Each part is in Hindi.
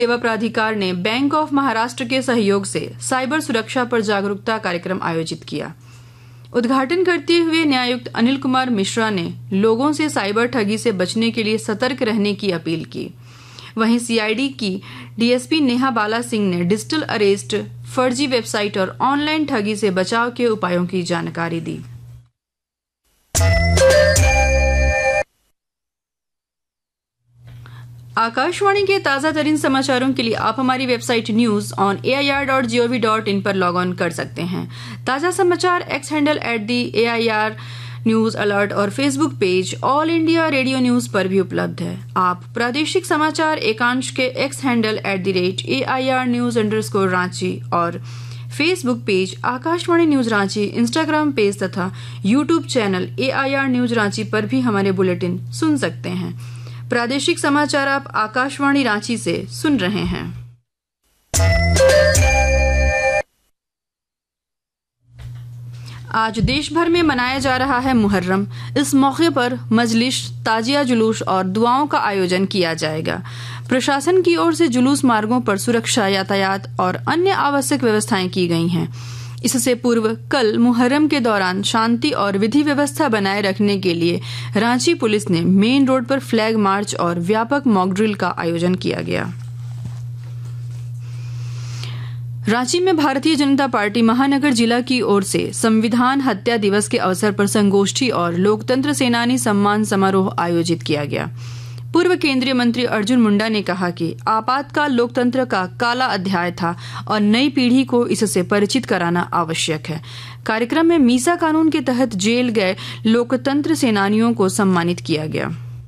सेवा प्राधिकार ने बैंक ऑफ महाराष्ट्र के सहयोग से साइबर सुरक्षा पर जागरूकता कार्यक्रम आयोजित किया। उद्घाटन करते हुए न्यायायुक्त अनिल कुमार मिश्रा ने लोगों से साइबर ठगी से बचने के लिए सतर्क रहने की अपील की। वहीं सीआईडी की डीएसपी नेहा बाला सिंह ने डिजिटल अरेस्ट, फर्जी वेबसाइट और ऑनलाइन ठगी से बचाव के उपायों की जानकारी दी। आकाशवाणी के ताजा तरीन समाचारों के लिए आप हमारी वेबसाइट news.air.gov.in पर लॉग ऑन कर सकते हैं। ताजा समाचार x handle @AIR news alert और Facebook page all India radio news पर भी उपलब्ध है। आप प्रादेशिक समाचार एकांश के एक्स हैंडल @AIR News_Ranchi और Facebook page Akashvani news Ranchi, Instagram page तथा YouTube channel AIR news Ranchi पर भी हमारे बुलेटिन सुन सकते हैं। प्रादेशिक समाचार आप आकाशवाणी रांची से सुन रहे हैं। आज देश भर में मनाया जा रहा है मुहर्रम। इस मौके पर मजलिस, ताजिया जुलूस और दुआओं का आयोजन किया जाएगा। प्रशासन की ओर से जुलूस मार्गों पर सुरक्षा, यातायात और अन्य आवश्यक व्यवस्थाएं की गई हैं। इससे पूर्व कल मुहर्रम के दौरान शांति और विधि व्यवस्था बनाए रखने के लिए रांची पुलिस ने मेन रोड पर फ्लैग मार्च और व्यापक मॉक ड्रिल का आयोजन किया गया। रांची में भारतीय जनता पार्टी महानगर जिला की ओर से संविधान हत्या दिवस के अवसर पर संगोष्ठी और लोकतंत्र सेनानी सम्मान समारोह आयोजित किया गया। पूर्व केंद्रीय मंत्री अर्जुन मुंडा ने कहा कि आपातकाल लोकतंत्र का काला अध्याय था और नई पीढ़ी को इससे परिचित कराना आवश्यक है। कार्यक्रम में मीसा कानून के तहत जेल गए लोकतंत्र सेनानियों को सम्मानित किया गया।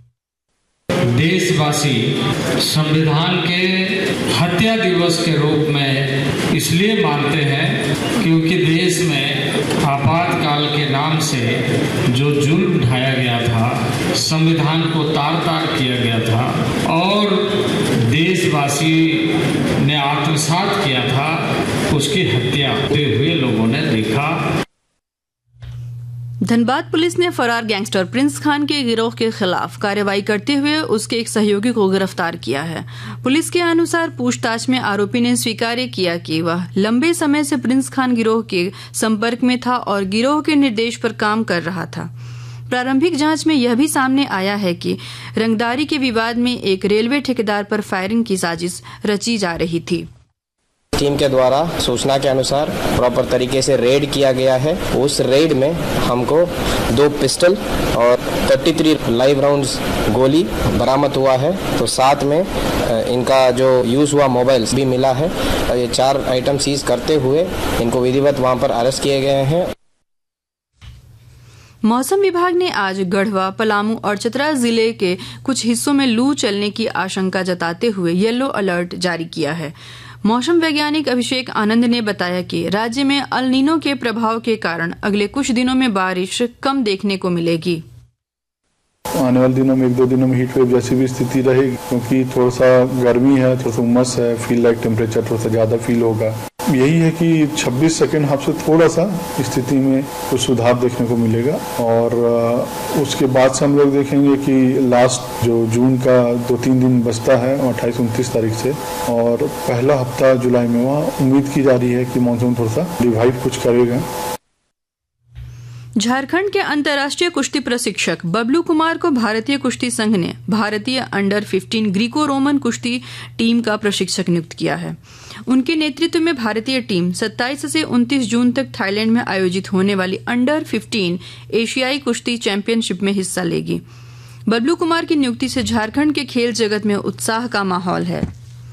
देशवासी संविधान के हत्या दिवस के रूप में इसलिए मानते हैं क्योंकि देश में आपातकाल के नाम से जो जुल्म ढाया गया था, संविधान को तार तार किया गया था और देशवासी ने आत्मसात किया था, उसकी हत्या होते हुए लोगों ने देखा। धनबाद पुलिस ने फरार गैंगस्टर प्रिंस खान के गिरोह के खिलाफ कार्रवाई करते हुए उसके एक सहयोगी को गिरफ्तार किया है। पुलिस के अनुसार पूछताछ में आरोपी ने स्वीकार किया कि वह लंबे समय से प्रिंस खान गिरोह के संपर्क में था और गिरोह के निर्देश पर काम कर रहा था। प्रारंभिक जांच में यह भी सामने आया है कि रंगदारी के विवाद में एक रेलवे ठेकेदार पर फायरिंग की साजिश रची जा रही थी। टीम के द्वारा सूचना के अनुसार प्रॉपर तरीके से रेड किया गया है। उस रेड में हमको 2 पिस्टल और 33 लाइव राउंड्स गोली बरामद हुआ है। तो साथ में इनका जो यूज हुआ मोबाइल भी मिला है। ये 4 आइटम सीज करते हुए इनको विधिवत वहां पर अरेस्ट किए गए हैं। मौसम विभाग ने आज गढ़वा, पलामू और चतरा जिले के कुछ हिस्सों में लू चलने की आशंका जताते हुए येलो अलर्ट जारी किया है। मौसम वैज्ञानिक अभिषेक आनंद ने बताया कि राज्य में अल नीनो के प्रभाव के कारण अगले कुछ दिनों में बारिश कम देखने को मिलेगी। आने वाले दिनों में 1-2 दिनों में हीट वेव जैसी भी स्थिति रहेगी, क्योंकि थोड़ा सा गर्मी है, थोड़ा सा उमस है, फील लाइक टेम्परेचर थोड़ा सा ज्यादा फील होगा। यही है कि 26 सेकेंड हाफ से थोड़ा सा स्थिति में कुछ सुधार देखने को मिलेगा और उसके बाद से हम लोग देखेंगे कि लास्ट जो जून का 2-3 दिन बचता है 28-29 तारीख से और पहला हफ्ता जुलाई में वहाँ उम्मीद की जा रही है कि मानसून थोड़ा सा रिवाइव कुछ करेगा। झारखंड के अंतर्राष्ट्रीय कुश्ती प्रशिक्षक बबलू कुमार को भारतीय कुश्ती संघ ने भारतीय अंडर 15 ग्रीको रोमन कुश्ती टीम का प्रशिक्षक नियुक्त किया है। उनके नेतृत्व में भारतीय टीम 27 से 29 जून तक थाईलैंड में आयोजित होने वाली अंडर 15 एशियाई कुश्ती चैंपियनशिप में हिस्सा लेगी। बबलू कुमार की नियुक्ति से झारखंड के खेल जगत में उत्साह का माहौल है।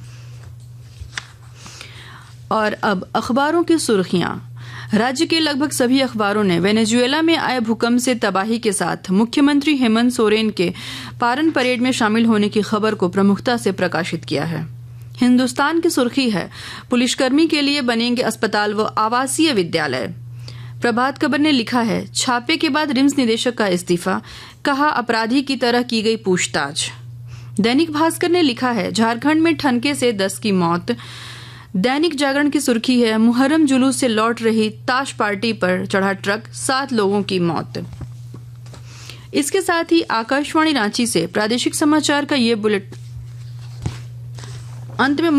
और अब अखबारों की सुर्खियां। राज्य के लगभग सभी अखबारों ने वेनेजुएला में आए भूकंप से तबाही के साथ मुख्यमंत्री हेमंत सोरेन के पारन परेड में शामिल होने की खबर को प्रमुखता से प्रकाशित किया है। हिंदुस्तान की सुर्खी है, पुलिसकर्मी के लिए बनेंगे अस्पताल व आवासीय विद्यालय। प्रभात खबर ने लिखा है, छापे के बाद रिम्स निदेशक का इस्तीफा, कहा अपराधी की तरह की गई पूछताछ। दैनिक भास्कर ने लिखा है, झारखंड में ठनके से 10 की मौत। दैनिक जागरण की सुर्खी है, मुहर्रम जुलूस से लौट रही ताश पार्टी पर चढ़ा ट्रक, 7 लोगों की मौत। इसके साथ ही आकाशवाणी रांची से प्रादेशिक समाचार का ये बुलेटिन अंत में